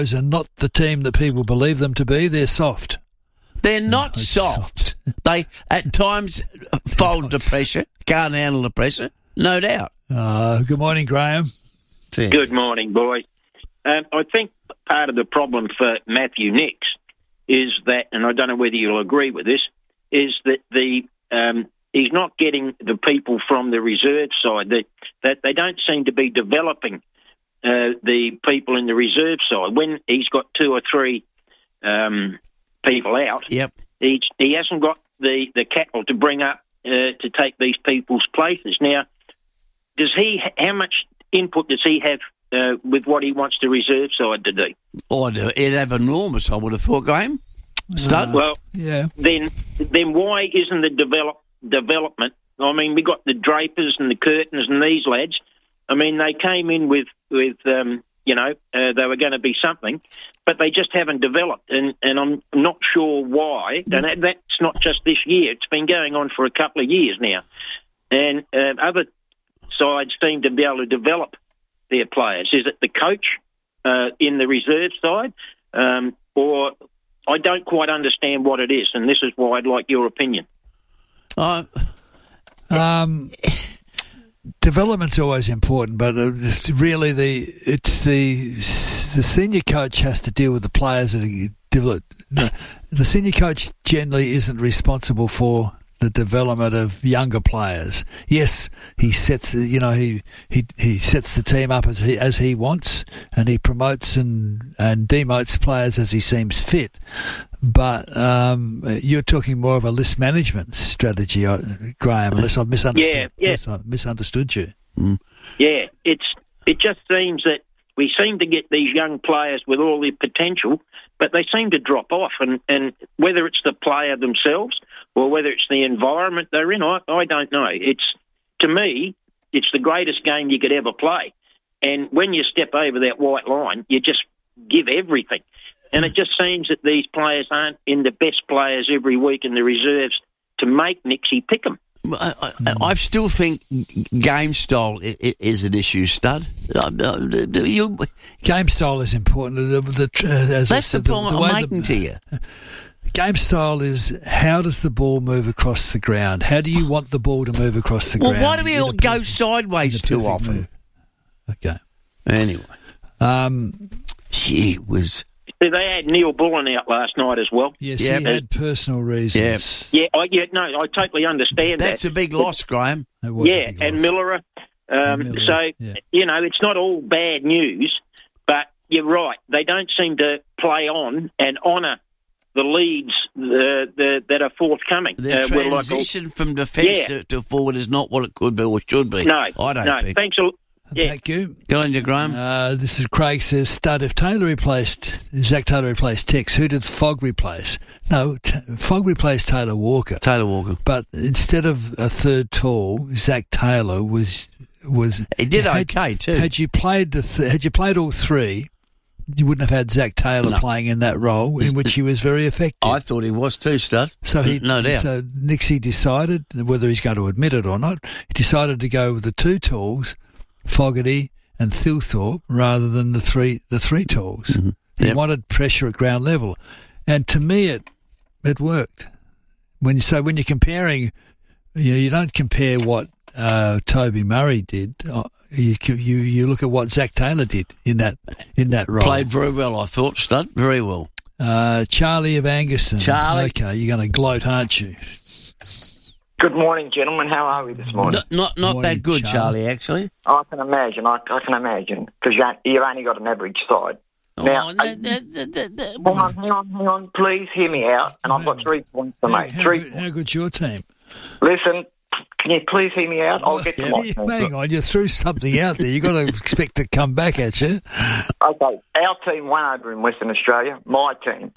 are not the team that people believe them to be. They're soft. They're not soft. They, at times, fold to pressure, can't handle the pressure, no doubt. Good morning, Graham. Good morning, boys. I think part of the problem for Matthew Nicks is that, and I don't know whether you'll agree with this, is that he's not getting the people from the reserve side, that they don't seem to be developing the people in the reserve side. When he's got two or three people out, yep, he hasn't got the capital to bring up to take these people's places. Now, how much input does he have with what he wants the reserve side to do? Oh, it'd have enormous, I would have thought, Graham. Stud? Well, yeah. Then why isn't the development? I mean, we got the Drapers and the Curtains and these lads. I mean, they came in with they were going to be something, but they just haven't developed, and I'm not sure why. And that's not just this year; it's been going on for a couple of years now. And other sides seem to be able to develop their players. Is it the coach in the reserve side, or I don't quite understand what it is, and this is why I'd like your opinion. Development's always important, but really the senior coach has to deal with the players that develop. The senior coach generally isn't responsible for the development of younger players. Yes, he sets he sets the team up as he wants, and he promotes and demotes players as he seems fit. But you're talking more of a list management strategy, Graham, unless I've misunderstood. Unless I've misunderstood you. Mm. Yeah, it just seems that we seem to get these young players with all their potential, but they seem to drop off. And whether it's the player themselves or whether it's the environment they're in, I don't know. To me, it's the greatest game you could ever play. And when you step over that white line, you just give everything. And it just seems that these players aren't in the best players every week in the reserves to make Nixie pick them. I still think game style is an issue, Stud. Game style is important. That's the point I'm making to you. Game style is, how does the ball move across the ground? How do you want the ball to move across the ground? Well, why do we all go sideways too often? Move. Okay. Anyway. Gee whiz. They had Neil Bullen out last night as well. Yes, he had personal reasons. Yeah, I totally understand that. That's a big loss, Graham. Yeah, and Millerer. So, it's not all bad news, but you're right. They don't seem to play on and honour the leads that are forthcoming. The transition from defence to forward is not what it could be or should be. No, I don't think. Thanks a lot. Yeah. Thank you. Good on you, Graham. This is Craig says, Stud, if Zach Taylor replaced Tex, who did Fogg replace? No, Fogg replaced Taylor Walker. But instead of a third tall, Zach Taylor was. He did okay too. Had you played all three, you wouldn't have had Zach Taylor playing in that role, in which he was very effective. I thought he was too, Stud. So no doubt. So Nixie decided, whether he's going to admit it or not, he decided to go with the two talls, Fogarty and Thilthorpe, rather than the three talls. Mm-hmm. He wanted pressure at ground level, and to me, it worked. When you're comparing, you don't compare what Toby Murray did. You look at what Zach Taylor did in that role. Played very well, I thought, Stud. Very well. Charlie of Anguston. Charlie. Okay, you're going to gloat, aren't you? Good morning, gentlemen. How are we this morning? Not Morning, that good, Charlie, actually. I can imagine. Because you've only got an average side. Now, hang on. Please hear me out. And I've got 3 points to make. How good's your team? Listen, can you please hear me out? I'll get to my team. Hang on, you threw something out there. You've got to expect to come back at you. Okay, our team won over in Western Australia. My team.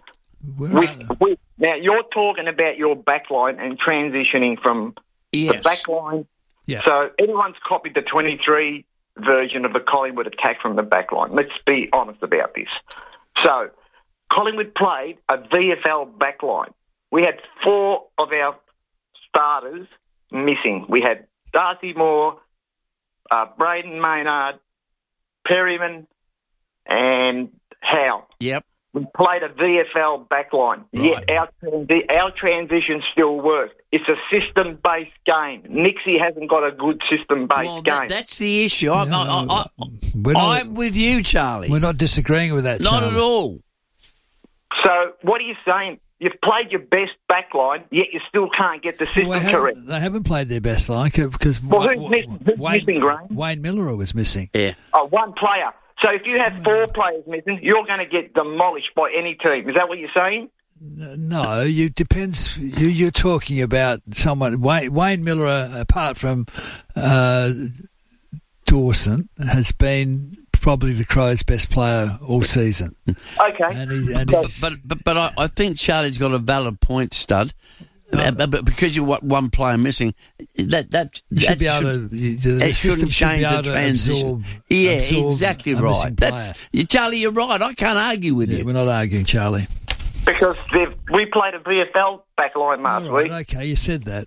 Now, you're talking about your backline and transitioning from the backline. Yeah. So everyone's copied the 23 version of the Collingwood attack from the backline. Let's be honest about this. So Collingwood played a VFL backline. We had 4 of our starters missing. We had Darcy Moore, Braden Maynard, Perryman, and How? Yep. We played a VFL backline, Right. yet our transition still works. It's a system-based game. Nixie hasn't got a good system-based game. That's the issue. We're not- I'm with you, Charlie. We're not disagreeing with that, Not Charlie. at all. So what are you saying? You've played your best backline, yet you still can't get the system correct. They haven't played their best line because Who's missing, Graham? Wayne Miller was missing. Yeah. One player. So if you have 4 players missing, you're going to get demolished by any team. Is that what you're saying? No, depends. You're talking about someone. Wayne Miller, apart from Dawson, has been probably the Crows' best player all season. Okay. But I think Charlie's got a valid point, Stud. But because you've got one player missing, that should be able to. The it shouldn't change the transition. Absorb exactly a missing right. player. Charlie, you're right. I can't argue with you. We're not arguing, Charlie. Because we played a VFL backline last week. Okay, you said that.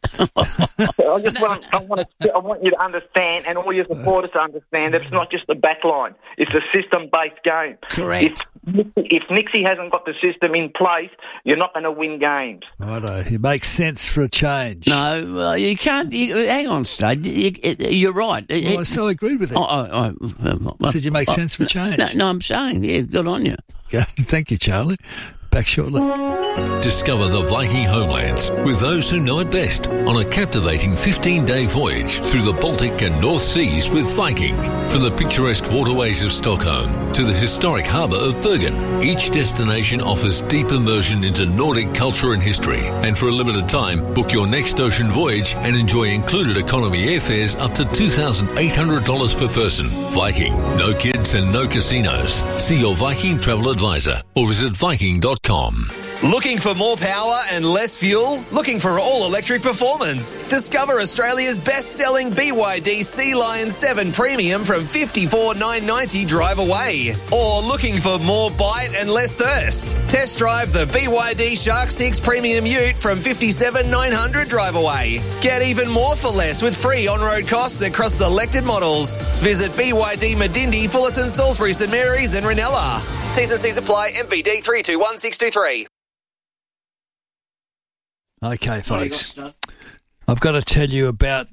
I want you to understand, and all your supporters to understand, that it's not just the backline. It's a system-based game. Correct. If Nixie hasn't got the system in place, you're not going to win games. Righto. It makes sense for a change. No, you can't. Hang on, Stud. You're right. Well, I so agreed with it. Said you make sense for a change. No, I'm saying, good on you. Okay. Thank you, Charlie. Back shortly. Discover the Viking homelands with those who know it best on a captivating 15-day voyage through the Baltic and North Seas with Viking. From the picturesque waterways of Stockholm to the historic harbour of Bergen, each destination offers deep immersion into Nordic culture and history. And for a limited time, book your next ocean voyage and enjoy included economy airfares up to $2,800 per person. Viking, no kids and no casinos. See your Viking travel advisor or visit Viking.com. Looking for more power and less fuel? Looking for all-electric performance? Discover Australia's best-selling BYD Sea Lion 7 Premium from $54,990 drive away. Or looking for more bite and less thirst? Test drive the BYD Shark 6 Premium Ute from $57,900 drive away. Get even more for less with free on-road costs across selected models. Visit BYD Medindi, Fullerton, Salisbury, St Mary's and Ranella. T's and C's apply. MVD 321623. Okay, folks. I've got to tell you about...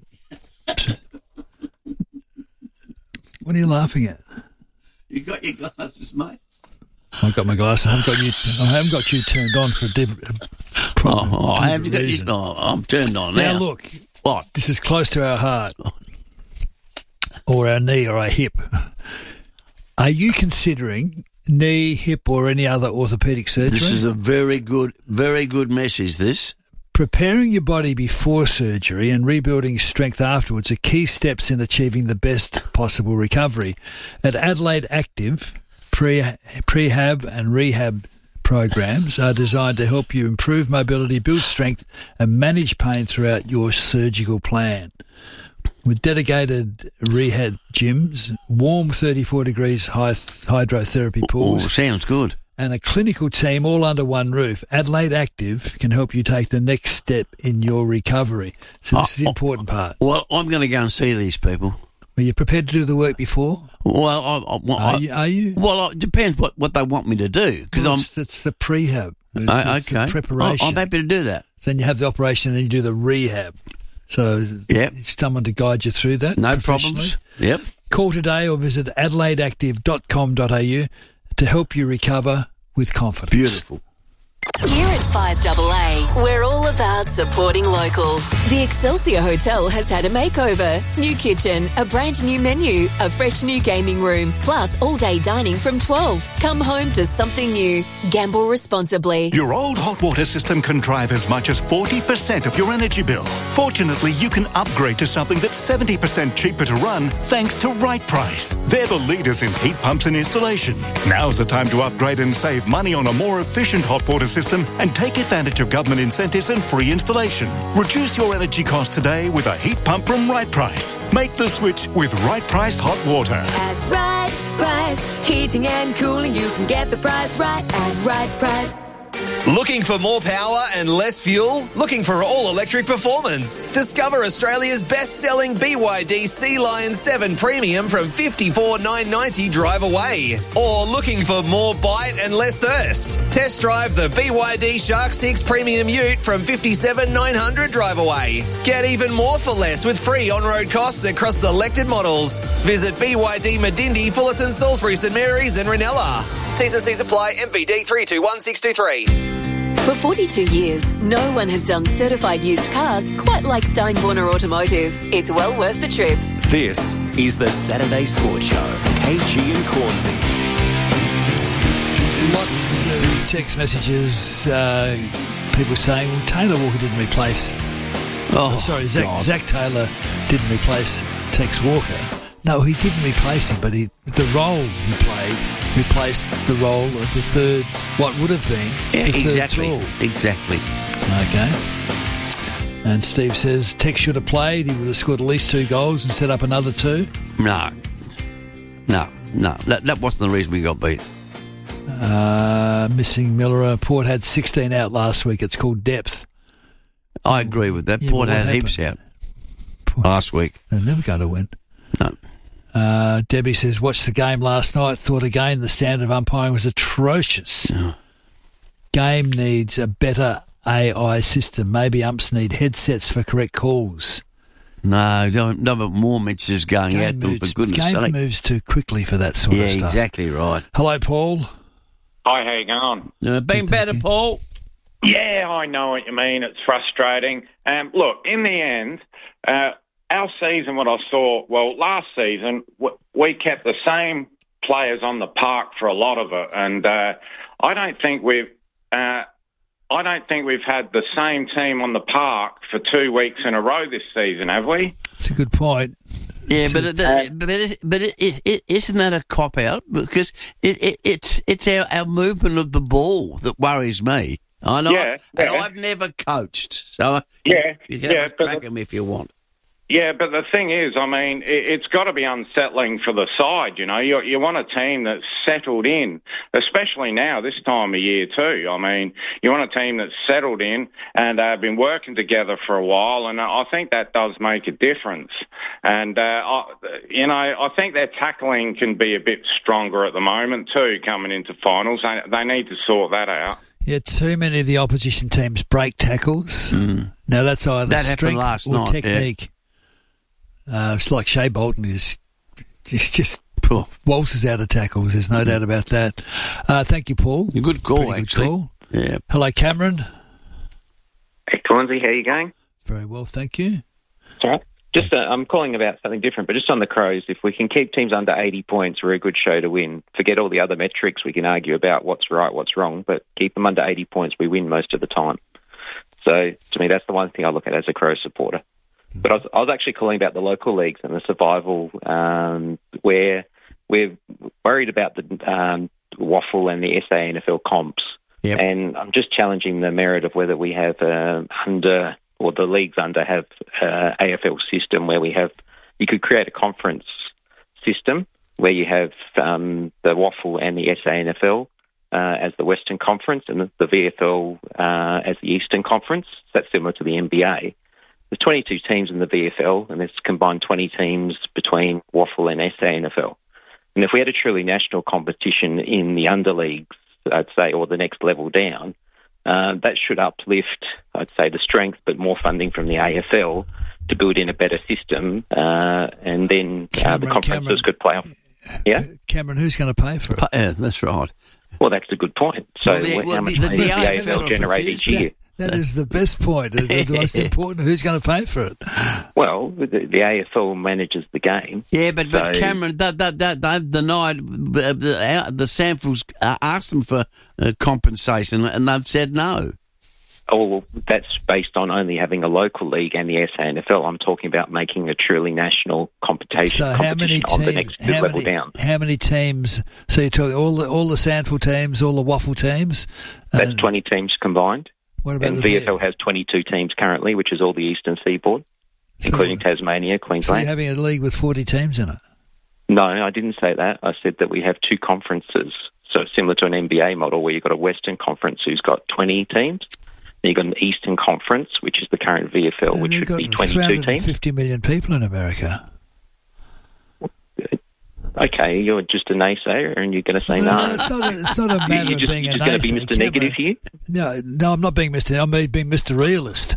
What are you laughing at? You got your glasses, mate? I've got my glasses. I haven't got you turned on for a different reason. I'm turned on now. Now, look. What? This is close to our heart. Or our knee or our hip. Are you considering knee, hip or any other orthopaedic surgery? This is a very good message, this. Preparing your body before surgery and rebuilding strength afterwards are key steps in achieving the best possible recovery. At Adelaide Active, prehab and rehab programs are designed to help you improve mobility, build strength and manage pain throughout your surgical plan. With dedicated rehab gyms, warm 34 degrees hydrotherapy pools. Oh, sounds good. And a clinical team all under one roof, Adelaide Active can help you take the next step in your recovery. So this is the important part. Well, I'm going to go and see these people. Were you prepared to do the work before? Well, are you? Well, it depends what they want me to do. It's the prehab. It's the preparation. I'm happy to do that. Then you have the operation and then you do the rehab. So someone to guide you through that. No problems. Yep. Call today or visit adelaideactive.com.au to help you recover with confidence. Beautiful. Here at 5AA, we're all about supporting local. The Excelsior Hotel has had a makeover. New kitchen, a brand new menu, a fresh new gaming room, plus all-day dining from 12. Come home to something new. Gamble responsibly. Your old hot water system can drive as much as 40% of your energy bill. Fortunately, you can upgrade to something that's 70% cheaper to run thanks to Right Price. They're the leaders in heat pumps and installation. Now's the time to upgrade and save money on a more efficient hot water system and take advantage of government incentives and free installation. Reduce your energy costs today with a heat pump from Right Price. Make the switch with Right Price Hot Water. At Right Price, heating and cooling, you can get the price right at Right Price. Looking for more power and less fuel? Looking for all-electric performance? Discover Australia's best-selling BYD Sea Lion 7 Premium from $54,990 drive away. Or looking for more bite and less thirst? Test drive the BYD Shark 6 Premium Ute from $57,900 drive away. Get even more for less with free on-road costs across selected models. Visit BYD Medindi, Fullerton, Salisbury, St Mary's and Ranella. T's and C's apply. MVD 321623. For 42 years, no one has done certified used cars quite like Steinborner Automotive. It's well worth the trip. This is the Saturday Sports Show. KG and Cornsey. Lots of text messages, people saying, well, Taylor Walker didn't replace... Zach Taylor didn't replace Tex Walker. No, he didn't replace him, but the role he played replaced the role of the third, what would have been the third tall. Exactly. Okay. And Steve says Tex should have played. He would have scored at least 2 goals and set up another 2. No. That wasn't the reason we got beat. Missing Miller. Port had 16 out last week. It's called depth. I agree with that. Yeah, Port had heaps out last week. They're never going to win. No. Debbie says, watched the game last night. Thought again the standard of umpiring was atrocious. Oh. Game needs a better AI system. Maybe umps need headsets for correct calls. No, but more messages going out. For goodness sake. Game moves too quickly for that sort of stuff. Yeah, exactly right. Hello, Paul. Hi, how you going? Been better, Paul. Yeah, I know what you mean. It's frustrating. Look, in the end, our season, what I saw, last season, we kept the same players on the park for a lot of it, and I don't think we've had the same team on the park for 2 weeks in a row this season, have we? That's a good point. Yeah, but isn't that a cop out? Because it's our movement of the ball that worries me. I know, and I've never coached, so you can have a crack at me if you want. Yeah, but the thing is, I mean, it's got to be unsettling for the side, you know. You want a team that's settled in, especially now, this time of year too. I mean, you want a team that's settled in and been working together for a while, and I think that does make a difference. And, I think their tackling can be a bit stronger at the moment too, coming into finals. They need to sort that out. Yeah, too many of the opposition teams break tackles. Now, that's either strength or technique. It's like Shea Bolton is just waltzes out of tackles. There's no doubt about that. Thank you, Paul. A good call, Pretty actually. Good call. Yeah. Hello, Cameron. Hey, Cornsey, how are you going? Very well, thank you. Sorry. Just, I'm calling about something different, but just on the Crows, if we can keep teams under 80 points, we're a good show to win. Forget all the other metrics. We can argue about what's right, what's wrong, but keep them under 80 points, we win most of the time. So, to me, that's the one thing I look at as a Crows supporter. But I was actually calling about the local leagues and the survival, where we're worried about the WAFL and the SANFL comps. Yep. And I'm just challenging the merit of whether we have the leagues under have AFL system where you could create a conference system where you have the WAFL and the SANFL as the Western Conference and the VFL as the Eastern Conference. That's similar to the NBA. There's 22 teams in the VFL, and there's combined 20 teams between WAFL and SANFL. And if we had a truly national competition in the underleagues, I'd say, or the next level down, that should uplift, I'd say, the strength, but more funding from the AFL to build in a better system, and then the conferences could play off. Yeah? Cameron, who's going to pay for it? Yeah, that's right. Well, that's a good point. So how much money does the AFL generate each year? That is the best point. The most important, who's going to pay for it? Well, the AFL manages the game. Yeah, but Cameron, they've denied, the Samfels asked them for compensation, and they've said no. Oh, well, that's based on only having a local league and the SANFL. I'm talking about making a truly national competition on the next level down. How many teams? So you're talking all the Sandford teams, all the WAFL teams? That's 20 teams combined. What about and VFL has 22 teams currently, which is all the Eastern Seaboard, including Tasmania, Queensland. So you're having a league with 40 teams in it? No, I didn't say that. I said that we have 2 conferences. So similar to an NBA model where you've got a Western Conference who's got 20 teams. Then you've got an Eastern Conference, which is the current VFL, which would be 22 teams. 50 million people in America. Okay, you're just a naysayer and you're going to say no. It's not a matter of being a naysayer. You're just going to be Mr. Negative here? No, I'm not being Mr. I'm being Mr. Realist.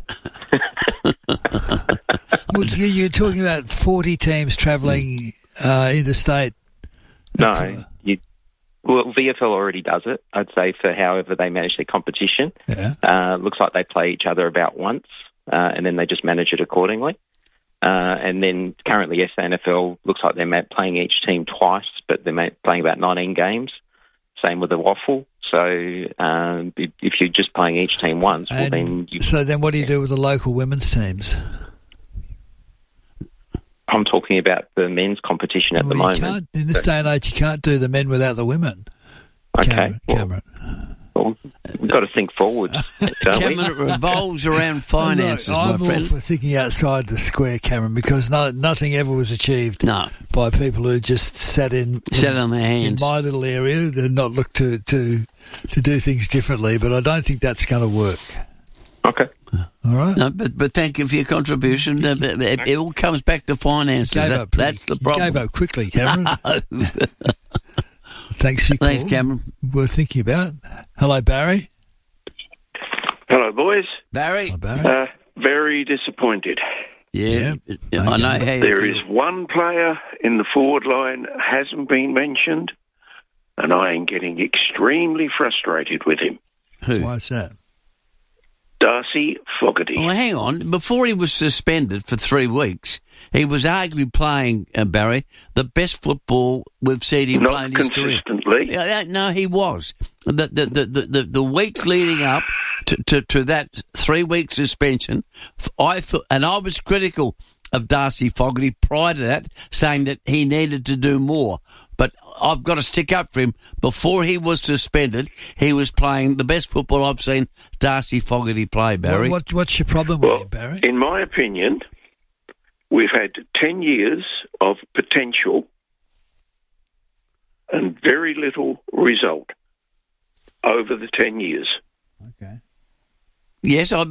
Well, you're talking about 40 teams travelling interstate. No. Well, VFL already does it, I'd say, for however they manage their competition. Yeah. Looks like they play each other about once, and then they just manage it accordingly. And then currently SANFL looks like they're playing each team twice, but they're playing about 19 games. Same with the Waffle. So if you're just playing each team once, well, then... So then what do you do with the local women's teams? I'm talking about the men's competition at the moment. In this day and age, you can't do the men without the women. Okay. Cameron. Well, we've got to think forward, don't we? Cameron, it revolves around finances, my friend. I'm all for thinking outside the square, Cameron, because nothing ever was achieved by people who just sat on their hands in my little area and not look to do things differently. But I don't think that's going to work. Okay. All right. No, but thank you for your contribution. It all comes back to finances. That's the problem. You gave up quickly, Cameron. Thanks for your call. Thanks, Cameron. Worth thinking about. Hello, Barry. Hello, boys. Barry. Hello, Barry. Very disappointed. Yeah. I know how there is one player in the forward line hasn't been mentioned, and I am getting extremely frustrated with him. Who? Why's that? Darcy Fogarty. Well, hang on. Before he was suspended for 3 weeks, he was arguably playing, Barry, the best football we've seen him play in his career. Not consistently. No, he was. The weeks leading up to that 3-week suspension, I thought, and I was critical of Darcy Fogarty prior to that, saying that he needed to do more. But I've got to stick up for him. Before he was suspended, he was playing the best football I've seen Darcy Fogarty play, Barry. What's your problem with him, Barry? In my opinion, we've had 10 years of potential and very little result over the 10 years. Okay. Yes, I'd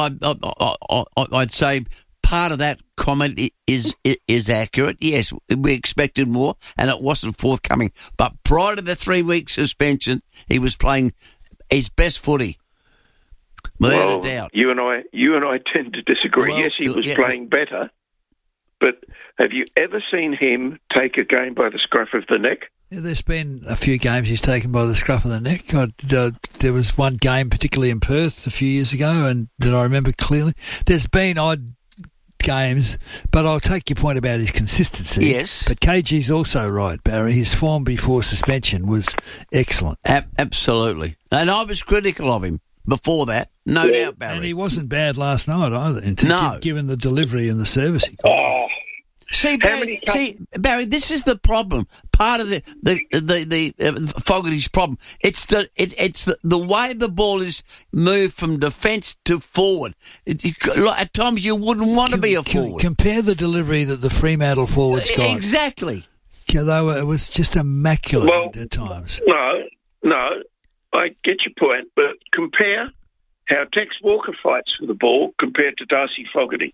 say part of that comment is accurate. Yes, we expected more, and it wasn't forthcoming. But prior to the 3-week suspension, he was playing his best footy, without a doubt. You and I tend to disagree. Yes, he was playing better, but have you ever seen him take a game by the scruff of the neck? Yeah, there's been a few games he's taken by the scruff of the neck. There was one game, particularly in Perth, a few years ago, and that I remember clearly. There's been odd games, but I'll take your point about his consistency. Yes. But KG's also right, Barry. His form before suspension was excellent. Absolutely. And I was critical of him before that, no doubt, Barry. And he wasn't bad last night either, given the delivery and the service he got. Oh. See, Barry, this is the problem. Part of the Fogarty's problem. It's the way the ball is moved from defence to forward. At times you wouldn't want to be a forward. Compare the delivery that the Fremantle forwards got. Exactly. It was just immaculate at times. No, I get your point, but compare how Tex Walker fights for the ball compared to Darcy Fogarty.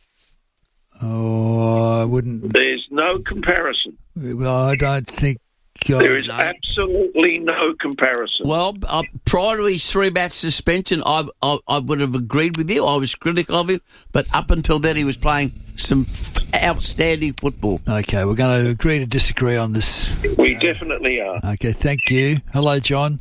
Oh, I wouldn't. There's no comparison. Well, I don't think. There is absolutely no comparison. Well, prior to his 3-match suspension, I would have agreed with you. I was critical of him, but up until then, he was playing some outstanding football. Okay, we're going to agree to disagree on this. We definitely are. Okay, thank you. Hello, John.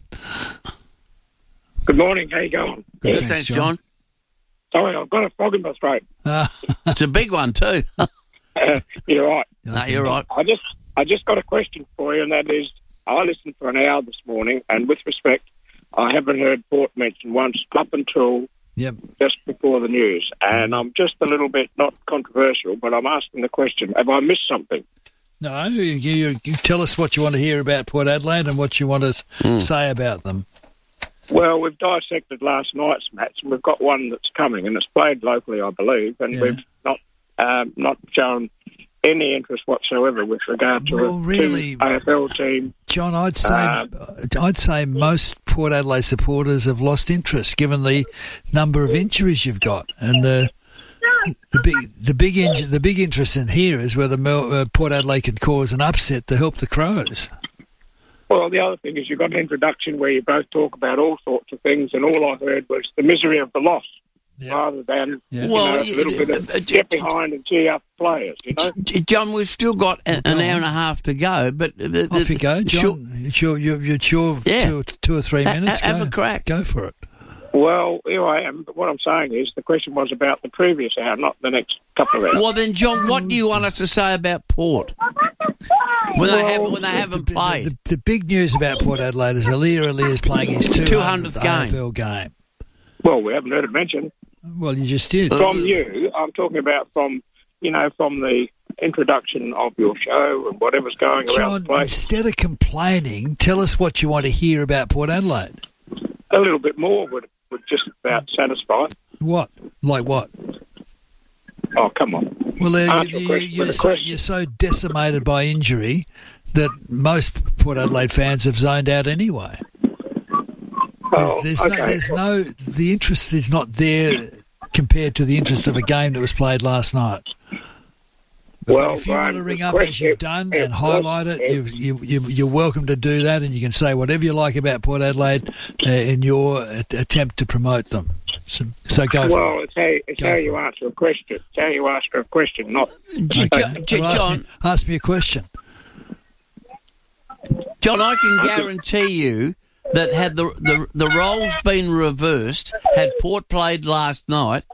Good morning. How you going? Good, thanks, John. Sorry, I've got a frog in my throat. It's a big one too. You're right. No, you're right. I just got a question for you, and that is, I listened for an hour this morning, and with respect, I haven't heard Port mentioned once up until just before the news, and I'm just a little bit not controversial, but I'm asking the question: have I missed something? No, you tell us what you want to hear about Port Adelaide and what you want to say about them. Well, we've dissected last night's match, and we've got one that's coming, and it's played locally, I believe, and we've not shown any interest whatsoever with regard to really, AFL team. John, I'd say most Port Adelaide supporters have lost interest given the number of injuries you've got, and the big interest in here is whether Port Adelaide can cause an upset to help the Crows. Well, the other thing is you've got an introduction where you both talk about all sorts of things, and all I heard was the misery of the loss, rather than a little bit of get behind and cheer up players. You know, John, we've still got an hour and a half to go, but off you go, John. It's your 2 or 3 minutes. Have a crack. Go for it. Well, here I am. But what I'm saying is the question was about the previous hour, not the next couple of hours. Well, then, John, what do you want us to say about Port when they haven't played? The big news about Port Adelaide is Aliir is playing his 200th AFL game. Well, we haven't heard it mentioned. Well, you just did. From you, I'm talking about from the introduction of your show and whatever's going around the place. Instead of complaining, tell us what you want to hear about Port Adelaide. A little bit more would just about satisfy. What? Like what? Oh, come on. Well, you're so decimated by injury that most Port Adelaide fans have zoned out anyway. Oh, the interest is not there compared to the interest of a game that was played last night. Well, if you want to ring up as you've done and highlight it, you're welcome to do that, and you can say whatever you like about Port Adelaide in your attempt to promote them. So go. Well, it's how you answer a question. It's how you ask a question, not. John, ask me a question. John, I can guarantee you that had the roles been reversed, had Port played last night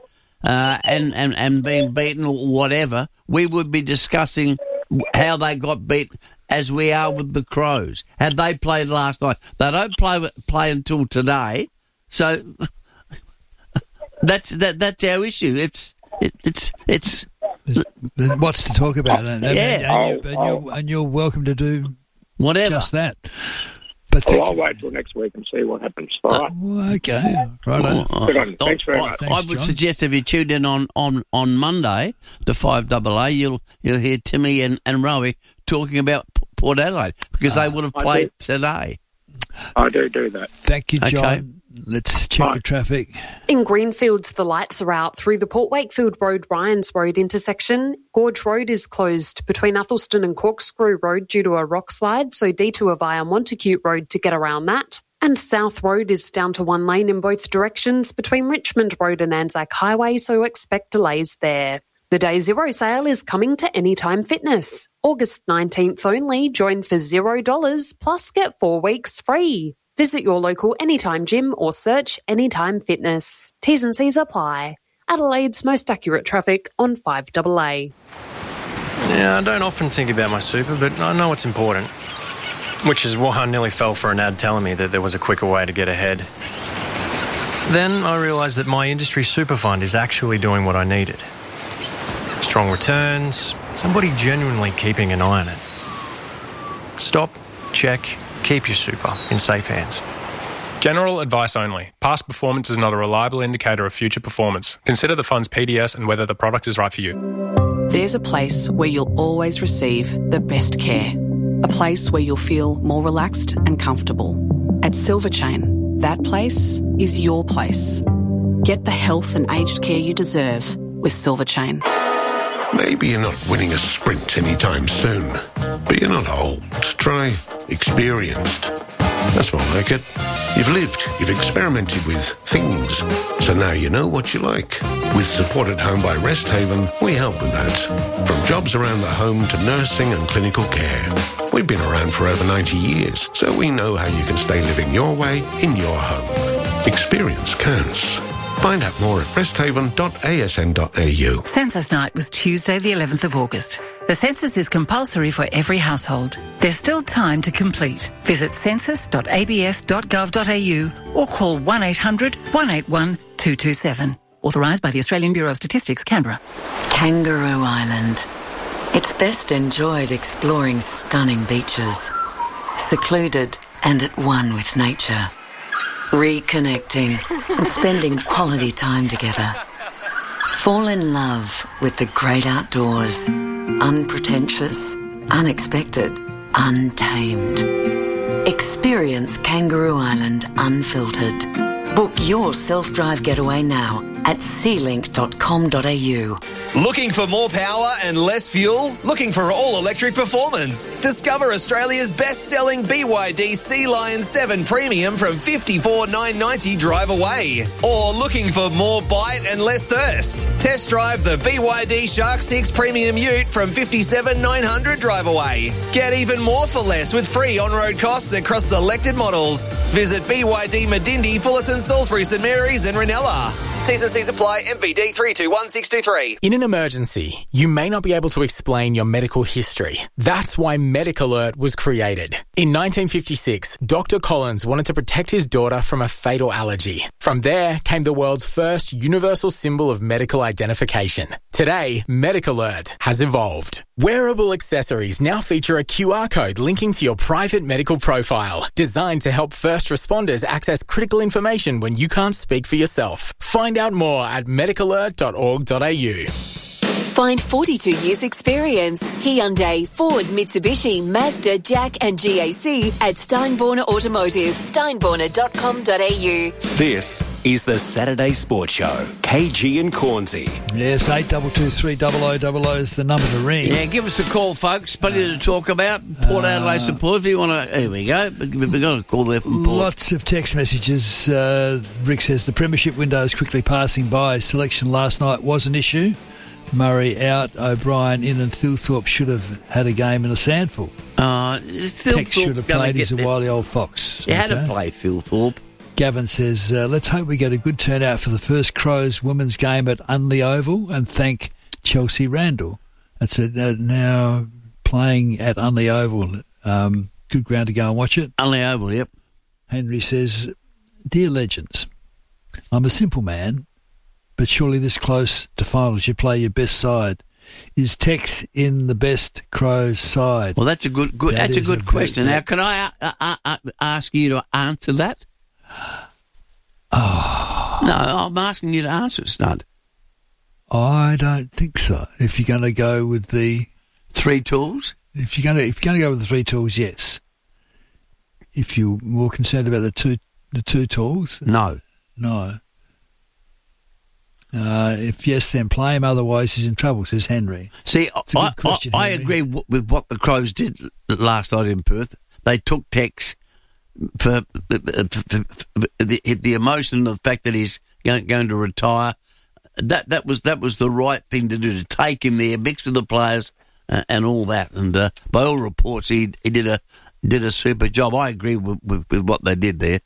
and been beaten or whatever, we would be discussing how they got beat as we are with the Crows. Had they played last night, they don't play until today, so that's our issue. It's what's to talk about, and you're welcome to do whatever. Just that. But I'll wait till next week and see what happens. All right. Okay. Right. Thanks very much. I would suggest if you tuned in on Monday to 5AA, you'll hear Timmy and Rowie talking about Port Adelaide because they would have played today. I do that. Thank you, John. Okay. Let's check the traffic. In Greenfields, the lights are out through the Port Wakefield Road Ryans Road intersection. Gorge Road is closed between Athelston and Corkscrew Road due to a rock slide, so detour via Montacute Road to get around that. And South Road is down to one lane in both directions between Richmond Road and Anzac Highway, so expect delays there. The Day Zero sale is coming to Anytime Fitness. August 19th only, join for $0 plus get 4 weeks free. Visit your local Anytime gym or search Anytime Fitness. T's and C's apply. Adelaide's most accurate traffic on 5AA. Yeah, I don't often think about my super, but I know it's important. Which is why I nearly fell for an ad telling me that there was a quicker way to get ahead. Then I realised that my industry super fund is actually doing what I needed. Strong returns, somebody genuinely keeping an eye on it. Stop, check, keep your super in safe hands. General advice only. Past performance is not a reliable indicator of future performance. Consider the fund's PDS and whether the product is right for you. There's a place where you'll always receive the best care. A place where you'll feel more relaxed and comfortable. At Silver Chain, that place is your place. Get the health and aged care you deserve with Silver Chain. Maybe you're not winning a sprint anytime soon, but you're not old. Try experienced. That's more like it. You've lived, you've experimented with things, so now you know what you like. With Support at Home by Rest Haven, we help with that. From jobs around the home to nursing and clinical care. We've been around for over 90 years, so we know how you can stay living your way in your home. Experience counts. Find out more at resthaven.asn.au. Census night was Tuesday the 11th of August. The census is compulsory for every household. There's still time to complete. Visit census.abs.gov.au or call 1800 181 227. Authorised by the Australian Bureau of Statistics, Canberra. Kangaroo Island. It's best enjoyed exploring stunning beaches, secluded and at one with nature. Reconnecting and spending quality time together. Fall in love with the great outdoors. Unpretentious, unexpected, untamed. Experience Kangaroo Island unfiltered. Book your self-drive getaway now at sealink.com.au. Looking for more power and less fuel? Looking for all-electric performance? Discover Australia's best-selling BYD Sea Lion 7 Premium from $54,990 drive away. Or looking for more bite and less thirst? Test drive the BYD Shark 6 Premium Ute from $57,900 drive away. Get even more for less with free on-road costs across selected models. Visit BYD Medindi, Fullerton, Salisbury, St Mary's and Ranella. T's and C's apply. MVD 321623. In an emergency, you may not be able to explain your medical history. That's why MedicAlert was created. In 1956, Dr. Collins wanted to protect his daughter from a fatal allergy. From there came the world's first universal symbol of medical identification. Today, MedicAlert has evolved. Wearable accessories now feature a QR code linking to your private medical profile, designed to help first responders access critical information when you can't speak for yourself. Find out more at medicalert.org.au. Find 42 years experience. Hyundai, Ford, Mitsubishi, Mazda, Jack and GAC at Steinborner Automotive. Steinborner.com.au. This is the Saturday Sports Show. KG and Cornsey. Yes, 8223 is the number to ring. Yeah, give us a call, folks. Plenty to talk about. Port Adelaide support. If you want to, here we go. We've got a call there from Port. Lots of text messages. Rick says the premiership window is quickly passing by. Selection last night was an issue. Murray out, O'Brien in, and Thilthorpe should have had a game in a sandful. Tex should have played. He's a wily old fox. He had to play Thilthorpe. Gavin says, let's hope we get a good turnout for the first Crows women's game at Unley Oval and thank Chelsea Randall. That's it. Now playing at Unley Oval. Good ground to go and watch it. Unley Oval, yep. Henry says, Dear Legends, I'm a simple man, but surely this close to finals you play your best side. Is Tex in the best Crows side? Well, that's a good question. Now, can I ask you to answer that? Oh. No, I'm asking you to answer it, Stud. I don't think so. If you're going to go with the three tools, if you're going to go with the three tools, yes. If you're more concerned about the two tools, no. If yes, then play him. Otherwise, he's in trouble, says Henry. See, I agree with what the Crows did last night in Perth. They took Tex for the emotion of the fact that he's going to retire. That was the right thing to do, to take him there, mix with the players and all that. And by all reports, he did a super job. I agree with what they did there.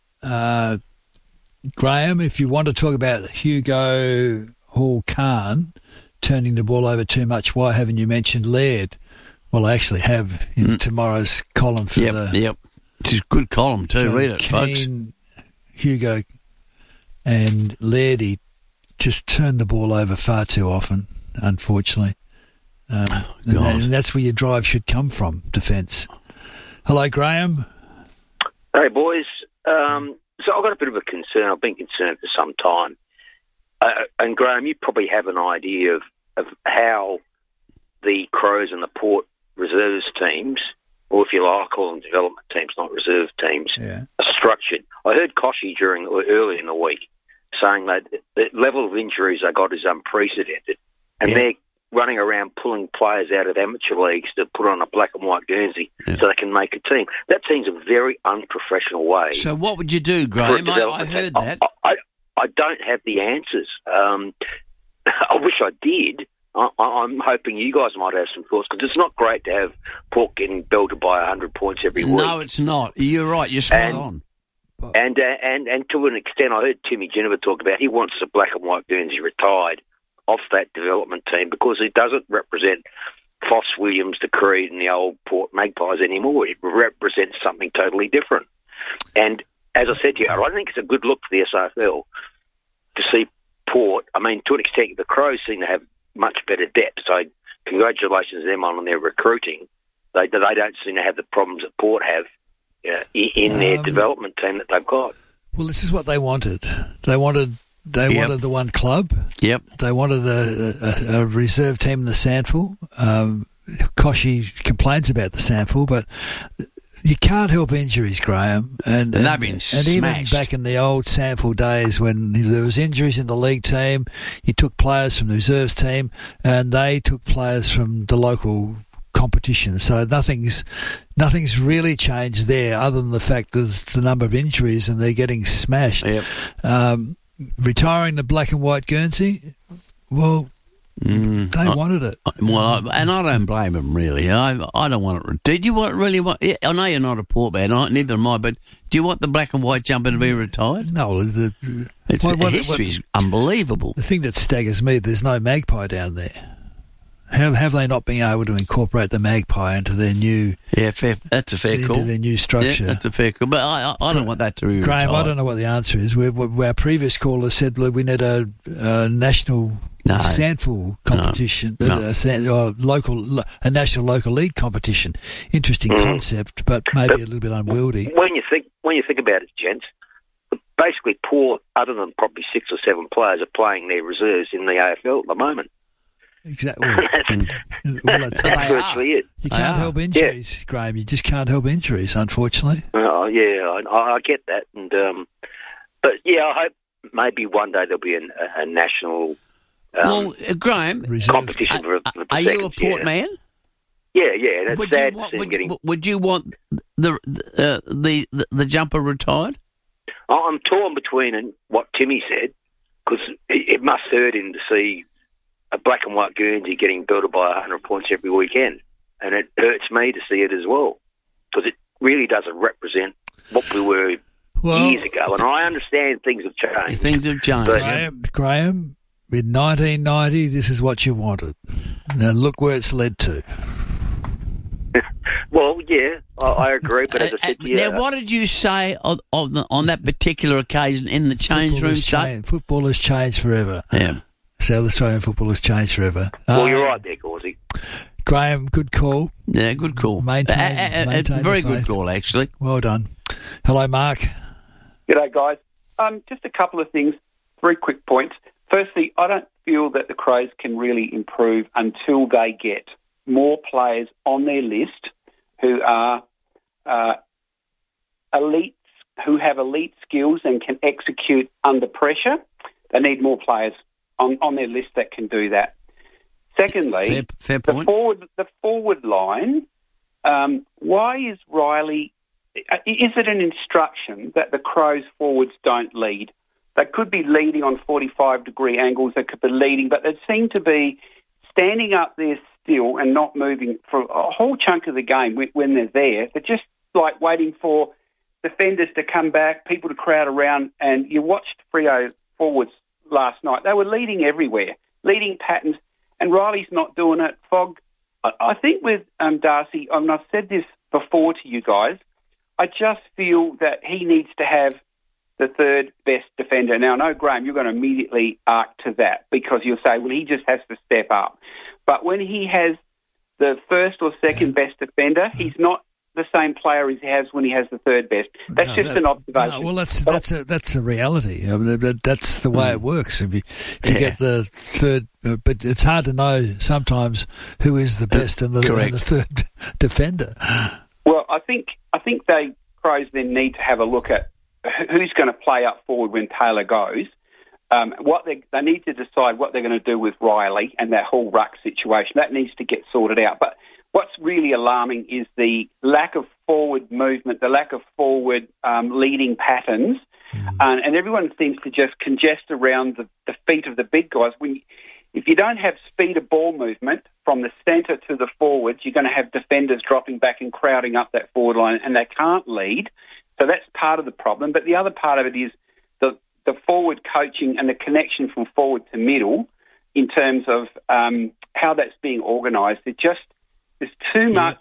Graham, if you want to talk about Hugo Hall-Khan turning the ball over too much, why haven't you mentioned Laird? Well, I actually have in tomorrow's column for Yep. It's a good column too. Read it, folks. Hugo and Laird, he just turned the ball over far too often, unfortunately. And that's where your drive should come from, defence. Hello, Graham. Hey, boys. So I've got a bit of a concern. I've been concerned for some time. And Graham, you probably have an idea of how the Crows and the Port reserves teams, or if you like, call them development teams, not reserve teams, are structured. I heard Koshy early in the week saying that the level of injuries they got is unprecedented, and they're running around pulling players out of amateur leagues to put on a black and white Guernsey so they can make a team. That seems a very unprofessional way. So what would you do, Graham? I heard that. I don't have the answers. I wish I did. I'm hoping you guys might have some thoughts, because it's not great to have Port getting belted by 100 points every week. No, it's not. You're right. You're spot on. And to an extent, I heard Timmy Jennifer talk about he wants the black and white Guernsey retired off that development team, because it doesn't represent Foss, Williams, the Creed and the old Port Magpies anymore. It represents something totally different. And as I said to you, I don't think it's a good look for the SAFL to see Port. I mean, to an extent, the Crows seem to have much better depth, so congratulations to them on their recruiting. They don't seem to have the problems that Port have in their development team that they've got. Well, this is what they wanted. They wanted They wanted the one club. Yep. They wanted a reserve team in the Sandful. Koshy complains about the Sandful, but you can't help injuries, Graham. And they've been and even back in the old Sandful days when there was injuries in the league team, you took players from the reserves team and they took players from the local competition. So nothing's really changed there other than the fact that the number of injuries and they're getting smashed. Yep. Retiring the black and white Guernsey, well, they wanted it. Well, and I don't blame them, really. I don't want it. Did you really want... I know you're not a Port man, neither am I, but do you want the black and white jumper to be retired? No. The history's unbelievable. The thing that staggers me, there's no magpie down there. How have they not been able to incorporate the magpie into their new... Yeah, that's a fair call. Into their new structure. Yeah, that's a fair call. But I don't want that to be Graham, retired. I don't know what the answer is. Our previous caller said, look, we need a national... Sandful competition, a national local league competition. Interesting concept, but maybe a little bit unwieldy. When you think about it, gents, basically Port, other than probably 6 or 7 players, are playing their reserves in the AFL at the moment. Exactly. That's virtually it. You can't help injuries, Graham. You just can't help injuries, unfortunately. Oh, yeah, I get that, and but yeah, I hope maybe one day there'll be a national. Graham, competition for the are you a Port man? Yeah, and it's sad to see him getting... Would you want the jumper retired? I'm torn between what Timmy said, because it must hurt him to see a black and white Guernsey getting belted by 100 points every weekend, and it hurts me to see it as well, because it really doesn't represent what we were years ago, and I understand things have changed. Things have changed. Graham, in 1990, this is what you wanted. Now look where it's led to. Well, yeah, I agree, but as I said to you... Now, what did you say on that particular occasion in the change room? Football has changed forever. Yeah. South Australian football has changed forever. Well, you're right there, Gauzy. Graham, good call. Yeah, good call. Maintain very good call, actually. Well done. Hello, Mark. G'day, guys. Just a couple of things, 3 quick points. Firstly, I don't feel that the Crows can really improve until they get more players on their list who are elites, who have elite skills and can execute under pressure. They need more players on their list that can do that. Secondly, fair point. The forward line, why is Riley... Is it an instruction that the Crows forwards don't lead? They could be leading on 45-degree angles. They could be leading, but they seem to be standing up there still and not moving for a whole chunk of the game when they're there. They're just like waiting for defenders to come back, people to crowd around. And you watched Freo forwards last night. They were leading everywhere, leading patterns, and Riley's not doing it. Fogg, I think with Darcy, and I've said this before to you guys, I just feel that he needs to have the third best defender. Now, I know, Graham, you're going to immediately arc to that because you'll say, well, he just has to step up. But when he has the first or second best defender, he's not the same player as he has when he has the third best. That's an observation. No, well, that's a reality. I mean, that's the way it works. If you get the third, but it's hard to know sometimes who is the best and the third defender. Well, I think Crows then need to have a look at who's going to play up forward when Taylor goes. They need to decide what they're going to do with Riley and that whole ruck situation. That needs to get sorted out. But what's really alarming is the lack of forward movement, the lack of forward leading patterns, and everyone seems to just congest around the feet of the big guys. If you don't have speed of ball movement from the centre to the forwards, you're going to have defenders dropping back and crowding up that forward line, and they can't lead. So that's part of the problem. But the other part of it is the forward coaching and the connection from forward to middle in terms of how that's being organised. There's too much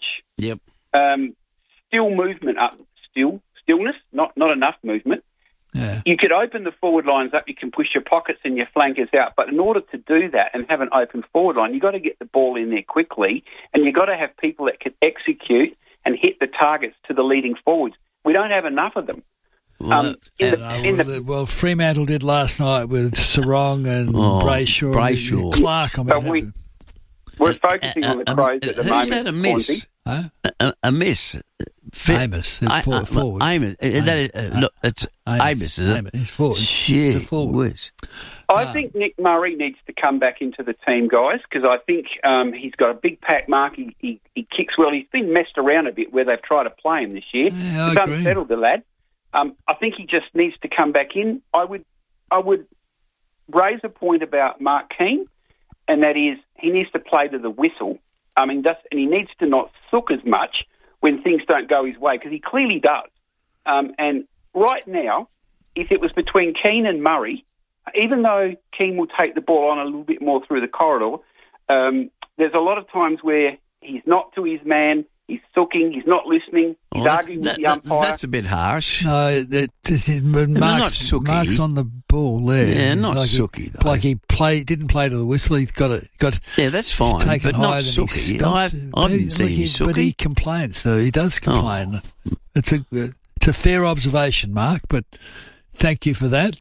still movement up, stillness, not enough movement. Yeah. You could open the forward lines up, you can push your pockets and your flankers out, but in order to do that and have an open forward line, you've got to get the ball in there quickly, and you've got to have people that can execute and hit the targets to the leading forwards. We don't have enough of them. Well, Fremantle did last night with Sarong and Brayshaw. Clark. We're focusing on the Crows at the moment. Who's that a miss? A miss. Amos. Forward. Amos. It's Amos, is it? He's forward. Shit. He's a forward. I think Nick Murray needs to come back into the team, guys, because I think he's got a big pack mark. He kicks well. He's been messed around a bit where they've tried to play him this year. Yeah, he's unsettled, the lad. I think he just needs to come back in. I would raise a point about Mark Keane, and that is he needs to play to the whistle. And he needs to not sook as much when things don't go his way, because he clearly does. And right now, if it was between Keane and Murray, even though Keane will take the ball on a little bit more through the corridor, there's a lot of times where he's not to his man, he's sooking, he's not listening, he's arguing with the umpire. That's a bit harsh. No, Mark's on the ball there. Yeah, not sooky, though. Like he didn't play to the whistle. He got yeah, that's fine, but not sooky. I didn't see him sooky. But he complains, though. He does complain. Oh. It's a fair observation, Mark, but thank you for that.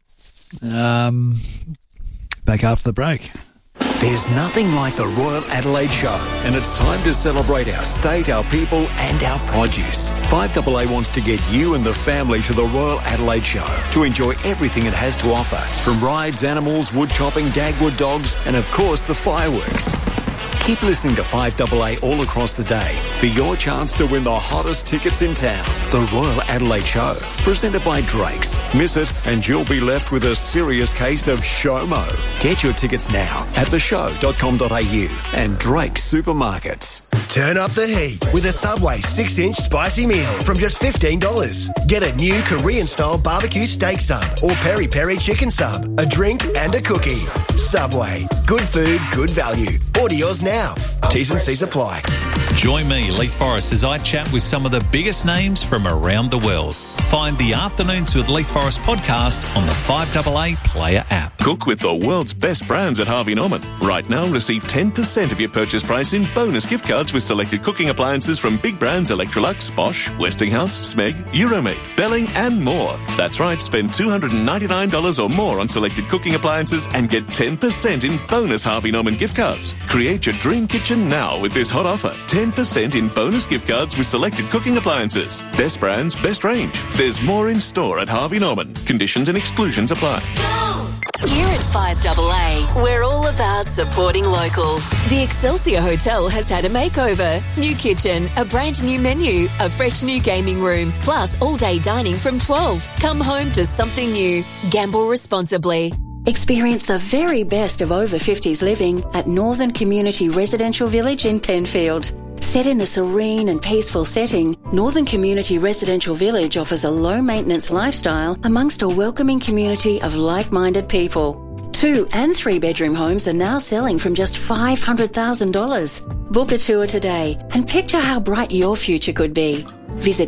Back after the break. There's nothing like the Royal Adelaide Show, and it's time to celebrate our state, our people and our produce. 5AA wants to get you and the family to the Royal Adelaide Show to enjoy everything it has to offer, from rides, animals, wood chopping, Dagwood dogs and of course the fireworks. Keep listening to 5AA all across the day for your chance to win the hottest tickets in town. The Royal Adelaide Show, presented by Drake's. Miss it and you'll be left with a serious case of SHOMO. Get your tickets now at theshow.com.au and Drake's Supermarkets. Turn up the heat with a Subway 6-inch spicy meal from just $15. Get a new Korean-style barbecue steak sub or peri-peri chicken sub, a drink and a cookie. Subway. Good food, good value. Order yours now. T's and C's apply. Join me, Leith Forrest, as I chat with some of the biggest names from around the world. Find the Afternoons with Leith Forrest podcast on the 5AA Player app. Cook with the world's best brands at Harvey Norman. Right now, receive 10% of your purchase price in bonus gift cards with selected cooking appliances from big brands Electrolux, Bosch, Westinghouse, Smeg, Euromate, Belling and more. That's right, spend $299 or more on selected cooking appliances and get 10% in bonus Harvey Norman gift cards. Create your dream kitchen now with this hot offer. 10% in bonus gift cards with selected cooking appliances. Best brands, best range. There's more in store at Harvey Norman. Conditions and exclusions apply. Here at 5AA, we're all about supporting local. The Excelsior Hotel has had a makeover. New kitchen, a brand new menu, a fresh new gaming room, plus all-day dining from 12. Come home to something new. Gamble responsibly. Experience the very best of over 50s living at Northern Community Residential Village in Penfield. Set in a serene and peaceful setting, Northern Community Residential Village offers a low-maintenance lifestyle amongst a welcoming community of like-minded people. 2- and 3-bedroom homes are now selling from just $500,000. Book a tour today and picture how bright your future could be. Visit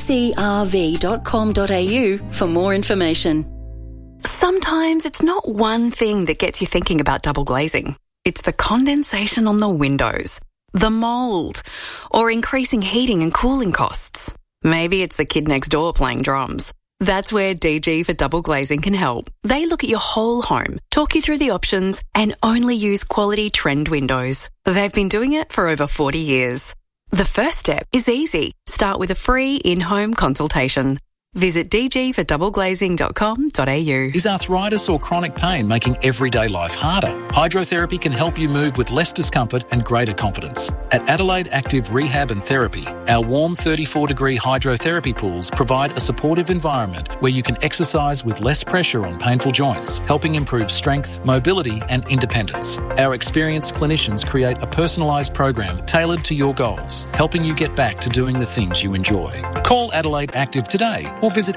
ncrv.com.au for more information. Sometimes it's not one thing that gets you thinking about double glazing. It's the condensation on the windows, the mould, or increasing heating and cooling costs. Maybe it's the kid next door playing drums. That's where DG for Double Glazing can help. They look at your whole home, talk you through the options, and only use quality trend windows. They've been doing it for over 40 years. The first step is easy. Start with a free in-home consultation. Visit dgfordoubleglazing.com.au. Is arthritis or chronic pain making everyday life harder? Hydrotherapy can help you move with less discomfort and greater confidence. At Adelaide Active Rehab and Therapy, our warm 34-degree hydrotherapy pools provide a supportive environment where you can exercise with less pressure on painful joints, helping improve strength, mobility and independence. Our experienced clinicians create a personalised program tailored to your goals, helping you get back to doing the things you enjoy. Call Adelaide Active today or visit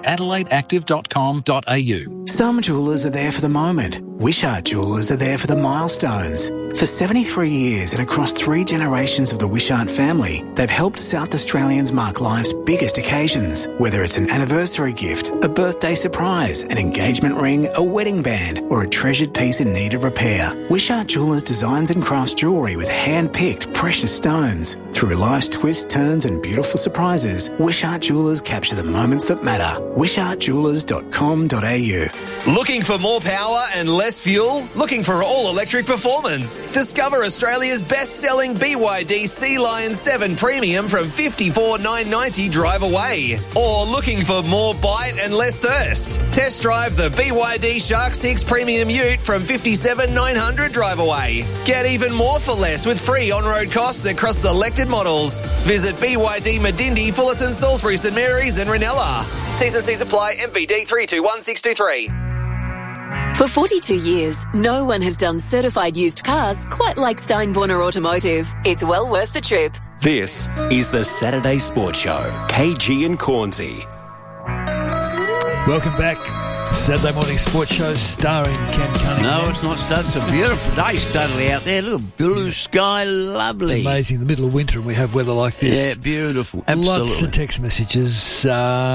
adelaideactive.com.au. Some jewellers are there for the moment. Wishart Jewellers are there for the milestones. For 73 years and across 3 generations of the Wishart family, they've helped South Australians mark life's biggest occasions. Whether it's an anniversary gift, a birthday surprise, an engagement ring, a wedding band, or a treasured piece in need of repair, Wishart Jewellers designs and crafts jewellery with hand-picked precious stones. Through life's twists, turns and beautiful surprises, Wishart Jewellers capture the moments that matter. WishartJewellers.com.au. Looking for more power and less fuel? Looking for all-electric performance? Discover Australia's best-selling BYD Sea Lion 7 Premium from $54,990 drive away. Or looking for more bite and less thirst? Test drive the BYD Shark 6 Premium Ute from $57,900 drive away. Get even more for less with free on-road costs across selected models. Visit BYD Medindi, Fullerton, Salisbury, St Mary's and Ranella. T's and C's apply. MVD 321623. For 42 years, no one has done certified used cars quite like Steinborner Automotive. It's well worth the trip. This is the Saturday Sports Show. KG and Cornsey. Welcome back. Saturday morning sports show starring Ken Cunningham. No, it's not starting. It's a beautiful day, Studley, out there. Look, blue sky, lovely. It's amazing. The middle of winter and we have weather like this. Yeah, beautiful. Absolutely. Lots of text messages.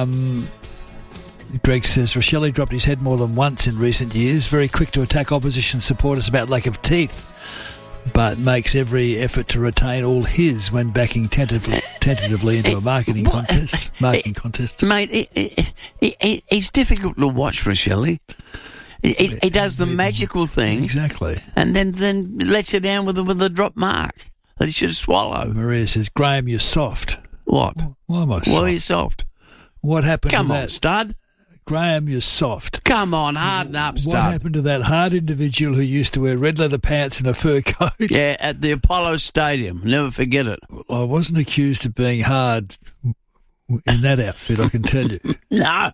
Greg says, Rochelle dropped his head more than once in recent years. Very quick to attack opposition supporters about lack of teeth, but makes every effort to retain all his when backing tentatively into a marketing contest. Mate, it's difficult to watch, Rochelle. He does the magical thing. Exactly. And then lets you down with a drop mark that he should swallow. Maria says, Graham, you're soft. What? Why am I soft? Why are you soft? What happened Come to on, that? stud. Graham, you're soft. Come on, harden up, stud. What happened to that hard individual who used to wear red leather pants and a fur coat? Yeah, at the Apollo Stadium. Never forget it. I wasn't accused of being hard in that outfit, I can tell you. No.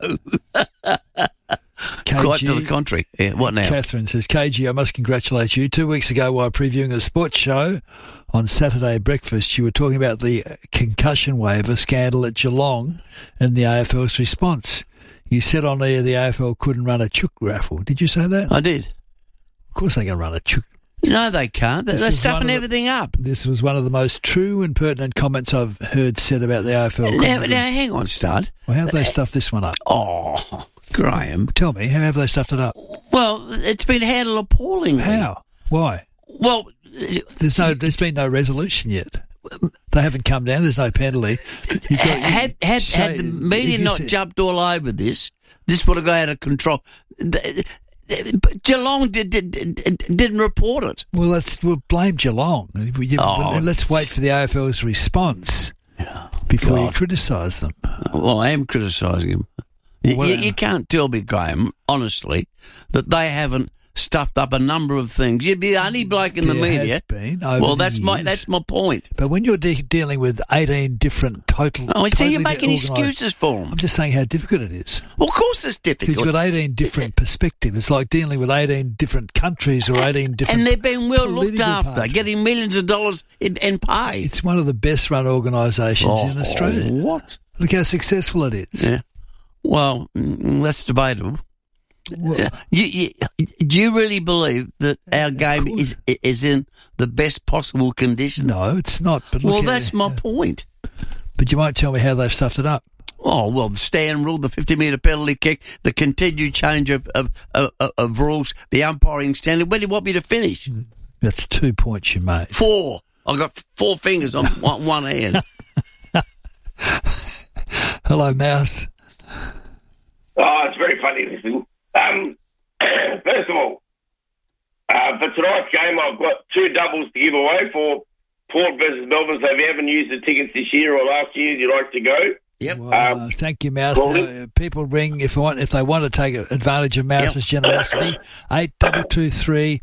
KG, quite to the contrary. Yeah, what now? Catherine says, KG, I must congratulate you. 2 weeks ago, while previewing a sports show on Saturday breakfast, you were talking about the concussion waiver scandal at Geelong and the AFL's response. You said on air the AFL couldn't run a chook raffle. Did you say that? I did. Of course they can run a chook. No, they can't. They're stuffing everything up. This was one of the most true and pertinent comments I've heard said about the AFL. Now hang on, stud. Well, how have they stuffed this one up? Oh, Graham. Tell me, how have they stuffed it up? Well, it's been handled appallingly. How? Why? Well, there's been no resolution yet. They haven't come down. There's no penalty. Had the media not jumped all over this would have gone out of control. Geelong didn't report it. Well, we'll blame Geelong. Let's wait for the AFL's response before you criticise them. Well, I am criticising them. You can't tell me, Graham, honestly, that they haven't stuffed up a number of things. You'd be the only bloke in the media. Has been over that's my point. But when you're dealing with 18 different you're making excuses for them. I'm just saying how difficult it is. Well, of course it's difficult. Because you've got 18 different perspectives. It's like dealing with 18 different countries or 18 different. And they've been well looked after, parties. getting millions of dollars in pay. It's one of the best run organisations in Australia. What? Look how successful it is. Yeah. Well, that's debatable. Well, do you really believe that our game is in the best possible condition? No, it's not. But that's my point. But you won't tell me how they've stuffed it up. Oh, well, the stand rule, the 50-metre penalty kick, the continued change of rules, the umpiring standard. Where do you want me to finish? That's 2 points you made. 4. I've got 4 fingers on one hand. Hello, Mouse. Oh, it's very funny listening. First of all, for tonight's game, I've got 2 doubles to give away for Port versus Melbourne. So if you haven't used the tickets this year or last year, you'd like to go. Yep. Well, thank you, Mouse. People ring if they want to take advantage of Mouse's generosity. 8223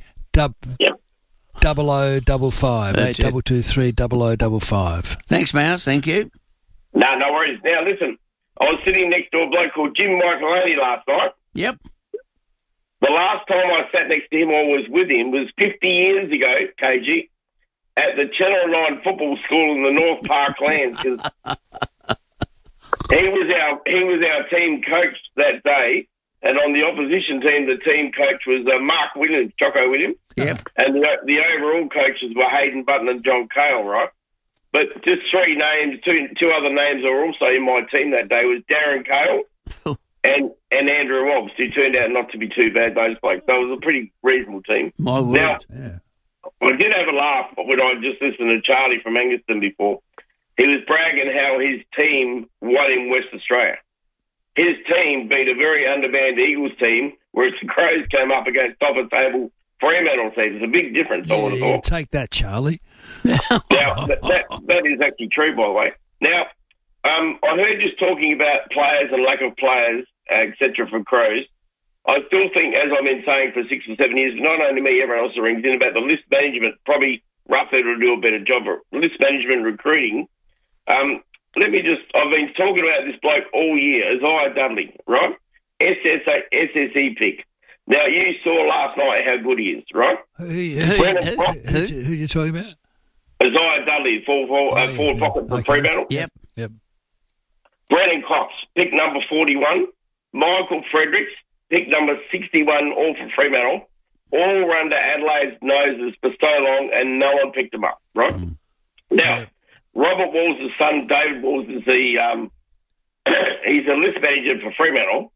0055. 8223 0055. Thanks, Mouse. Thank you. No worries. Now listen, I was sitting next to a bloke called Jim Michaeloni last night. Yep. The last time I sat next to him or was with him was 50 years ago, KG, at the Channel 9 football school in the North Park Lands. He was our team coach that day, And on the opposition team, the team coach was Mark Williams, Jocko Williams. Yep. And the overall coaches were Hayden Button and John Cale, right? But just three names, two other names that were also in my team that day was Darren Cale and Andrew Wobbs, who turned out not to be too bad, those blokes. So it was a pretty reasonable team. My word. Now, I did have a laugh when I just listened to Charlie from Angaston before. He was bragging how his team won in West Australia. His team beat a very undermanned Eagles team, whereas the Crows came up against top-of-table Fremantle teams. It's a big difference, I would have thought. Take that, Charlie. Now, that is actually true, by the way. Now, I heard just talking about players and lack of players, etc. for Crows. I still think, as I've been saying for 6 or 7 years, not only me, everyone else rings in about the list management, probably Rufford will do a better job of list management recruiting. I've been talking about this bloke all year, Isaiah Dudley, right? SSE pick. Now, you saw last night how good he is, right? Who are you talking about? Isaiah Dudley, forward pocket for Fremantle. Yep. Brennan Cox, pick number 41. Michael Fredericks, pick number 61, all for Fremantle. All were under Adelaide's noses for so long, and no one picked them up, right? Now, Robert Walls' son, David Walls, is he's a list manager for Fremantle.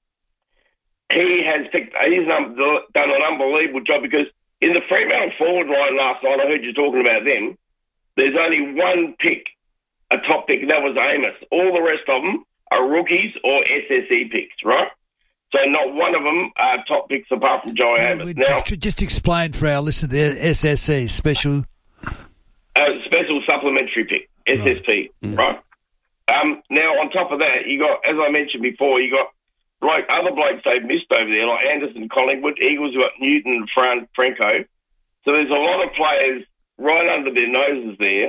He's done an unbelievable job because in the Fremantle forward line last night, I heard you talking about them, there's only one pick, a top pick, and that was Amos. All the rest of them are rookies or SSE picks, right? So not one of them are top picks apart from Joey Amos. Now, just explain for our listeners the SSE, special supplementary pick, SSP, right? Now, on top of that, you got, as I mentioned before, you got other blokes they've missed over there, like Anderson, Collingwood, Eagles, you got Newton, Franco. So there's a lot of players right under their noses there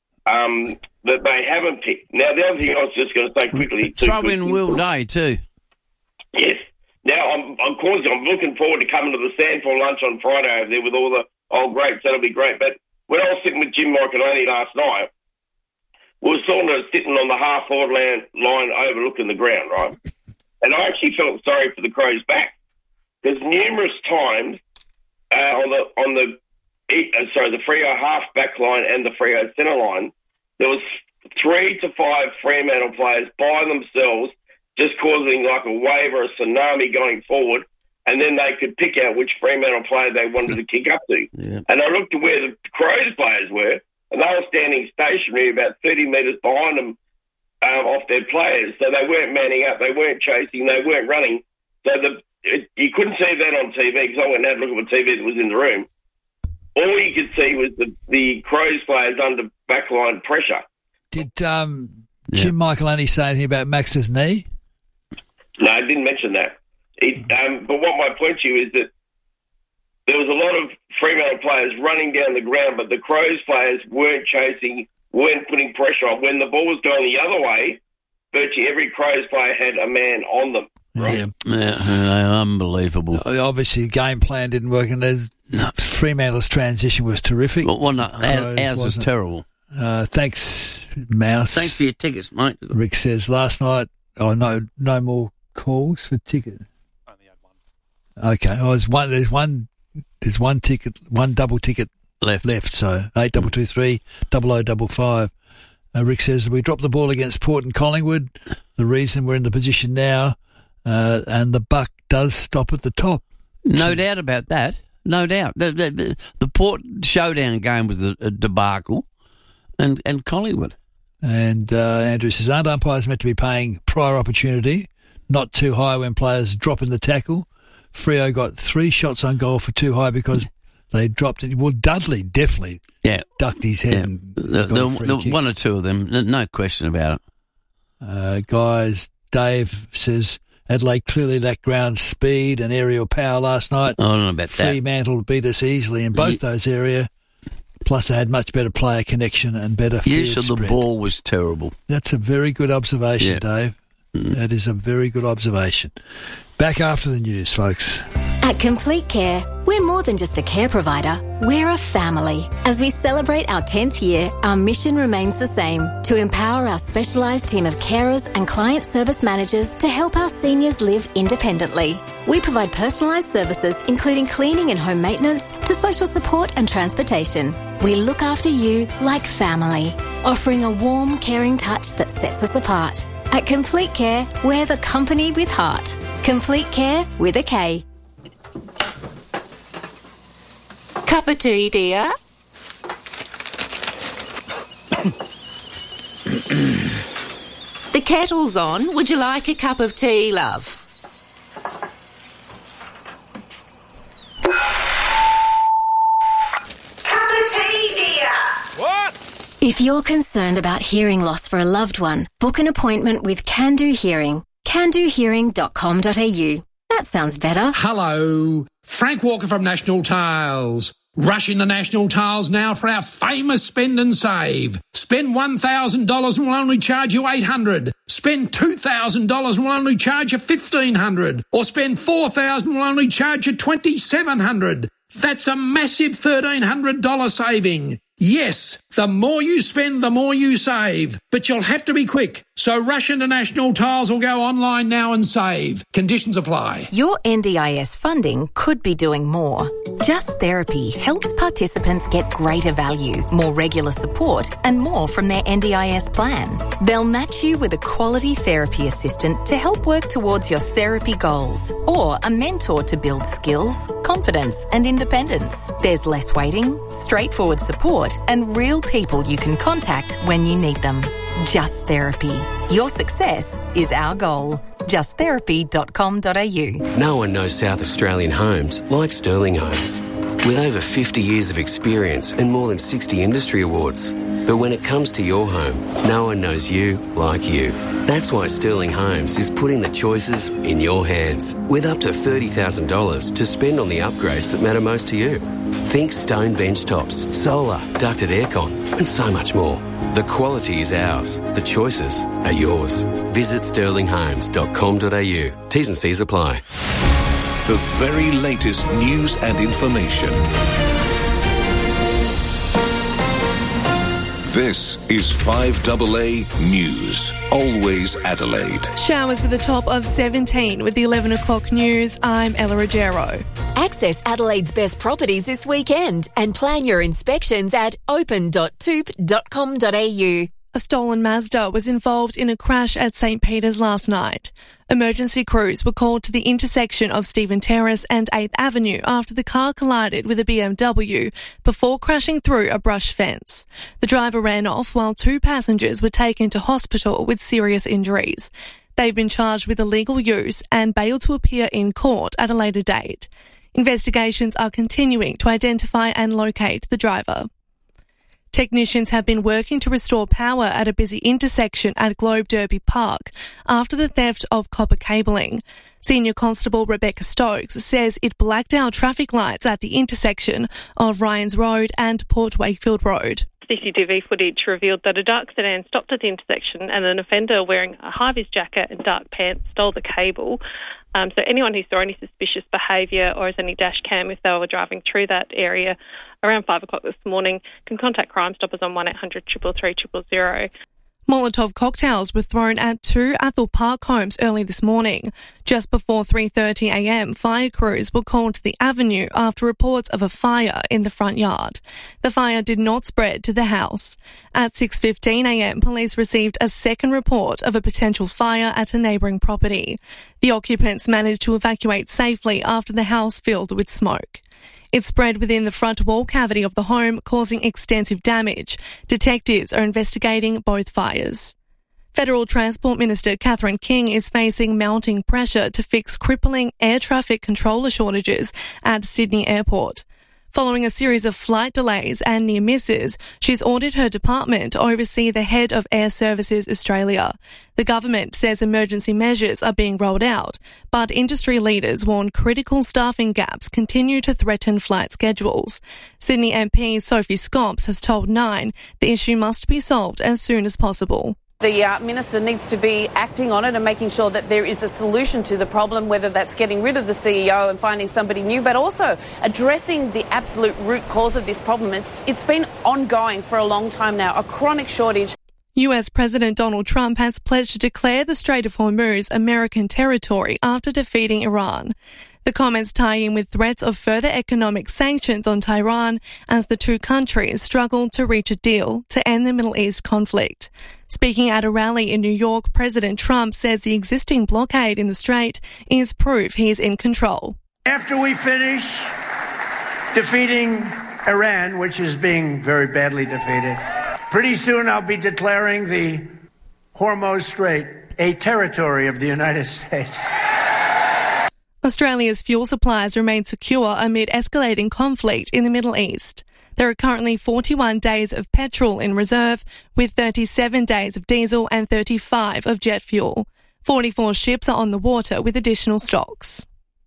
that they haven't picked. Now, the other thing I was just going to say quickly... Throw in Will Day, too. Yes. Now, I'm looking forward to coming to the Sandford lunch on Friday over there with all the old greats. That'll be great. But when I was sitting with Jim Michaeloni last night, we were sort of sitting on the half-forward line overlooking the ground, right? And I actually felt sorry for the Crows back because numerous times on the Freo half back line and the Freo centre line, there was 3 to 5 Fremantle players by themselves just causing like a wave or a tsunami going forward, and then they could pick out which Fremantle player they wanted to kick up to. Yeah. And I looked at where the Crows players were, and they were standing stationary about 30 metres behind them off their players. So they weren't manning up, they weren't chasing, they weren't running. So you couldn't see that on TV because I went and had a look at the TV that was in the room. All you could see was the Crows players under backline pressure. Did Jim Michaeloni say anything about Max's knee? No, I didn't mention that. But what my point to you is that there was a lot of Fremantle players running down the ground, but the Crows players weren't chasing, weren't putting pressure on. When the ball was going the other way, virtually every Crows player had a man on them. Right? Yeah, unbelievable. Obviously, the game plan didn't work, and Fremantle's transition was terrific. Well, no, ours was terrible. Thanks, Mouse. Thanks for your tickets, mate. Rick says last night. Oh no more calls for ticket. Only had one. Okay. Oh, there's one ticket, one double ticket left. So 8223 0055. Rick says we dropped the ball against Port and Collingwood. The reason we're in the position now, and the buck does stop at the top. No doubt about that. No doubt. The Port showdown game was a debacle, and Collingwood. And Andrew says, aren't umpires meant to be paying prior opportunity, not too high when players drop in the tackle? Freo got 3 shots on goal for too high because they dropped it. Well, Dudley definitely ducked his head. And the one or two of them, no question about it. Guys, Dave says, Adelaide clearly lacked ground speed and aerial power last night. I don't know about that. Fremantle beat us easily in both those areas. Plus, they had much better player connection and better use field of the spread. ball was terrible. That's a very good observation, Dave. That is a very good observation. Back after the news, folks. At Complete Care, we're We're more than just a care provider, we're a family. As we celebrate our 10th year, our mission remains the same, to empower our specialised team of carers and client service managers to help our seniors live independently. We provide personalised services including cleaning and home maintenance to social support and transportation. We look after you like family, offering a warm, caring touch that sets us apart. At Complete Care, we're the company with heart. Complete Care with a K. Cup of tea, dear? The kettle's on. Would you like a cup of tea, love? Cup of tea, dear? What? If you're concerned about hearing loss for a loved one, book an appointment with Can Do Hearing. candohearing.com.au. That sounds better. Hello. Frank Walker from National Tiles. Rush into National Tiles now for our famous spend and save. Spend $1,000 and we'll only charge you $800. Spend $2,000 and we'll only charge you $1,500. Or spend $4,000 and we'll only charge you $2,700. That's a massive $1,300 saving. Yes, the more you spend, the more you save. But you'll have to be quick. So rush into National Tiles or go online now and save. Conditions apply. Your NDIS funding could be doing more. Just Therapy helps participants get greater value, more regular support and more from their NDIS plan. They'll match you with a quality therapy assistant to help work towards your therapy goals or a mentor to build skills, confidence and independence. There's less waiting, straightforward support and real people you can contact when you need them. Just Therapy. Your success is our goal. justtherapy.com.au. No one knows South Australian homes like Sterling Homes. With over 50 years of experience and more than 60 industry awards. But when it comes to your home, no one knows you like you. That's why Sterling Homes is putting the choices in your hands, with up to $30,000 to spend on the upgrades that matter most to you. Think stone bench tops, solar, ducted aircon, and so much more. The quality is ours. The choices are yours. Visit sterlinghomes.com.au. T's and C's apply. The very latest news and information. This is 5AA News. Always Adelaide. Showers with a top of 17 with the 11 o'clock news. I'm Ella Ruggiero. Access Adelaide's best properties this weekend and plan your inspections at open.toop.com.au. A stolen Mazda was involved in a crash at St. Peter's last night. Emergency crews were called to the intersection of Stephen Terrace and 8th Avenue after the car collided with a BMW before crashing through a brush fence. The driver ran off while 2 passengers were taken to hospital with serious injuries. They've been charged with illegal use and bail to appear in court at a later date. Investigations are continuing to identify and locate the driver. Technicians have been working to restore power at a busy intersection at Globe Derby Park after the theft of copper cabling. Senior Constable Rebecca Stokes says it blacked out traffic lights at the intersection of Ryans Road and Port Wakefield Road. CCTV footage revealed that a dark sedan stopped at the intersection and an offender wearing a high-vis jacket and dark pants stole the cable. So anyone who saw any suspicious behaviour or has any dash cam if they were driving through that area around 5 o'clock this morning can contact Crime Stoppers on 1800 333 000. Molotov cocktails were thrown at 2 Athol Park homes early this morning. Just before 3:30 a.m, fire crews were called to the avenue after reports of a fire in the front yard. The fire did not spread to the house. At 6:15 a.m, police received a second report of a potential fire at a neighbouring property. The occupants managed to evacuate safely after the house filled with smoke. It spread within the front wall cavity of the home, causing extensive damage. Detectives are investigating both fires. Federal Transport Minister Catherine King is facing mounting pressure to fix crippling air traffic controller shortages at Sydney Airport. Following a series of flight delays and near misses, she's ordered her department to oversee the head of Air Services Australia. The government says emergency measures are being rolled out, but industry leaders warn critical staffing gaps continue to threaten flight schedules. Sydney MP Sophie Scops has told Nine the issue must be solved as soon as possible. The Minister needs to be acting on it and making sure that there is a solution to the problem, whether that's getting rid of the CEO and finding somebody new, but also addressing the absolute root cause of this problem. It's been ongoing for a long time now, a chronic shortage. US President Donald Trump has pledged to declare the Strait of Hormuz American territory after defeating Iran. The comments tie in with threats of further economic sanctions on Tehran as the two countries struggle to reach a deal to end the Middle East conflict. Speaking at a rally in New York, President Trump says the existing blockade in the strait is proof he's in control. After we finish defeating Iran, which is being very badly defeated, pretty soon I'll be declaring the Hormuz Strait a territory of the United States. Australia's fuel supplies remain secure amid escalating conflict in the Middle East. There are currently 41 days of petrol in reserve, with 37 days of diesel and 35 of jet fuel. 44 ships are on the water with additional stocks.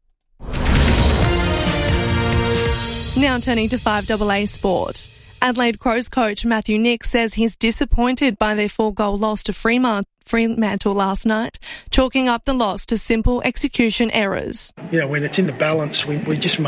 Now turning to 5AA Sport. Adelaide Crows coach Matthew Nicks says he's disappointed by their 4-goal loss to Fremantle last night, chalking up the loss to simple execution errors. You know, when it's in the balance, we just